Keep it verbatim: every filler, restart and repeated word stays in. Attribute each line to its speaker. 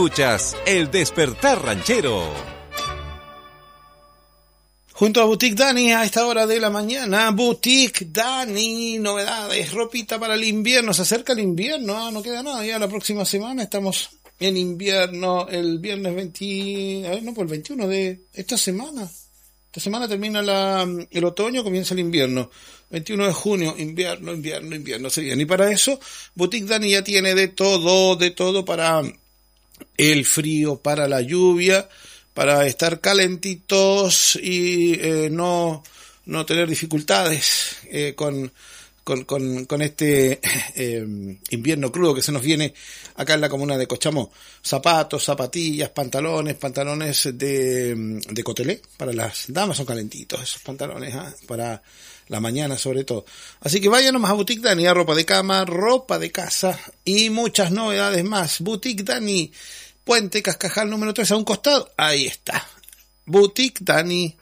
Speaker 1: Escuchas El Despertar Ranchero.
Speaker 2: Junto a Boutique Dani a esta hora de la mañana. Boutique Dani, novedades, ropita para el invierno. Se acerca el invierno, ¿eh? No queda nada, ya la próxima semana estamos en invierno, el viernes veinte, a ver, no, pues el veintiuno de esta semana. Esta semana termina la, el otoño, comienza el invierno. veintiuno de junio, invierno, invierno, invierno, se viene. Y para eso, Boutique Dani ya tiene de todo, de todo para el frío, para la lluvia, para estar calentitos y eh, no, no tener dificultades eh, con, con, con, con este eh, invierno crudo que se nos viene acá en la comuna de Cochamó. Zapatos, zapatillas, pantalones, pantalones de, de cotelé, para las damas son calentitos esos pantalones, ¿eh? Para la mañana sobre todo. Así que vayan nomás a Boutique Dani, a ropa de cama, ropa de casa y muchas novedades más. Boutique Dani, Puente Cascajal número tres, a un costado, ahí está. Boutique Dani,